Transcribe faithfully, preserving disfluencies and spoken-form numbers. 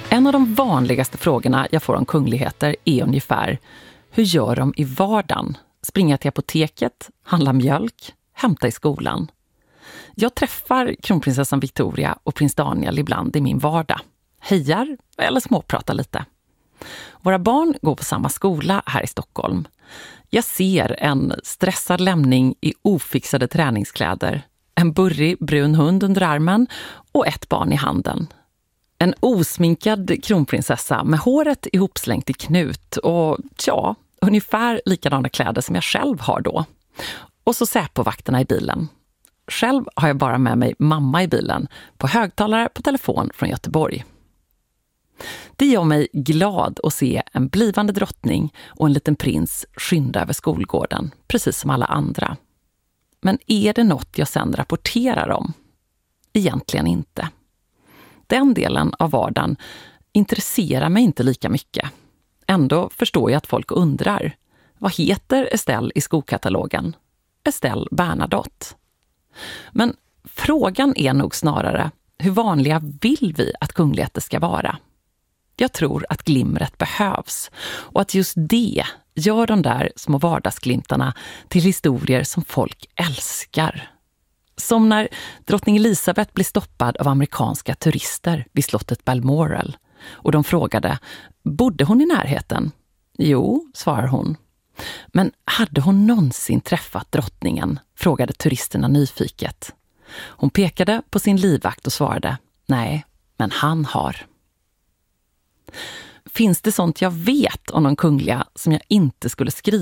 En av de vanligaste frågorna jag får om kungligheter är ungefär: hur gör de i vardagen? Springa till apoteket, handla mjölk, hämta i skolan. Jag träffar kronprinsessan Victoria och prins Daniel ibland i min vardag. Hejar eller småpratar lite. Våra barn går på samma skola här i Stockholm. Jag ser en stressad lämning i ofixade träningskläder, en burrig brun hund under armen och ett barn i handen. En osminkad kronprinsessa med håret ihopslängt i knut och tja, ungefär likadana kläder som jag själv har då. Och så Säpovakterna i bilen. Själv har jag bara med mig mamma i bilen på högtalare på telefon från Göteborg. Det gör mig glad att se en blivande drottning och en liten prins skynda över skolgården, precis som alla andra. Men är det något jag sedan rapporterar om? Egentligen inte. Den delen av vardagen intresserar mig inte lika mycket. Ändå förstår jag att folk undrar. Vad heter Estelle i skokatalogen? Estelle Bernadotte. Men frågan är nog snarare, hur vanliga vill vi att kungligheter ska vara? Jag tror att glimret behövs och att just det gör de där små vardagsglimtarna till historier som folk älskar. Som när drottning Elizabeth blir stoppad av amerikanska turister vid slottet Balmoral och de frågade, bodde hon i närheten? Jo, svarar hon. Men hade hon någonsin träffat drottningen? Frågade turisterna nyfiket. Hon pekade på sin livvakt och svarade, nej, men han har. Finns det sånt jag vet om någon kungliga som jag inte skulle skriva